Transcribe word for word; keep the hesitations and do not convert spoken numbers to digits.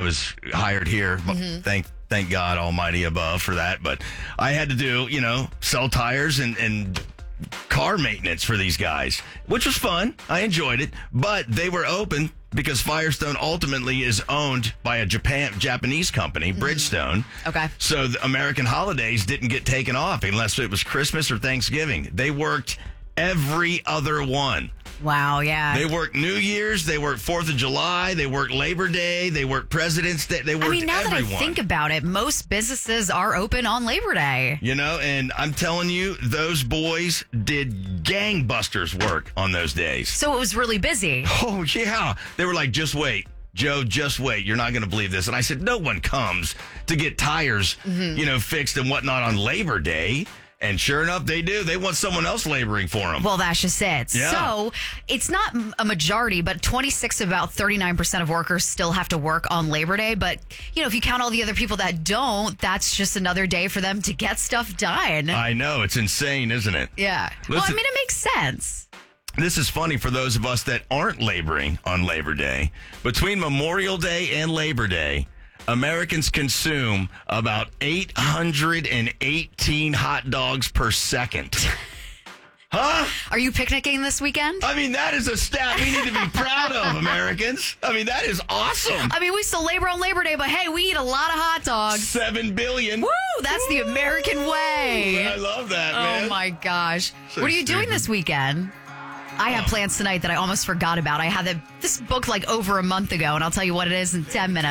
was hired here. Mm-hmm. Thank thank God Almighty above for that. But I had to do, you know, sell tires and, and car maintenance for these guys, which was fun. I enjoyed it. But they were open because Firestone ultimately is owned by a Japan Japanese company, Bridgestone. Mm-hmm. Okay. So the American holidays didn't get taken off unless it was Christmas or Thanksgiving. They worked every other one. Wow, yeah. They work New Year's, they work fourth of July, they work Labor Day, they work President's Day, they work I mean, now everyone. that I think about it, most businesses are open on Labor Day. You know, and I'm telling you, those boys did gangbusters work on those days. So it was really busy. Oh, yeah. They were like, just wait. Joe, just wait. You're not going to believe this. And I said, no one comes to get tires, mm-hmm. you know, fixed and whatnot on Labor Day. And sure enough, they do. They want someone else laboring for them. Well, that's just it. Yeah. So it's not a majority, but twenty-six, about thirty-nine percent of workers still have to work on Labor Day. But, you know, if you count all the other people that don't, that's just another day for them to get stuff done. I know. It's insane, isn't it? Yeah. Listen, well, I mean, it makes sense. This is funny for those of us that aren't laboring on Labor Day. Between Memorial Day and Labor Day, Americans consume about eight hundred eighteen hot dogs per second. Huh? Are you picnicking this weekend? I mean, that is a stat we need to be proud of, Americans. I mean, that is awesome. I mean, we still labor on Labor Day, but hey, we eat a lot of hot dogs. Seven billion. Woo! That's the American way. I love that, man. Oh, my gosh. So what are you stupid. doing this weekend? I have plans tonight that I almost forgot about. I had this booked like over a month ago, and I'll tell you what it is in ten minutes.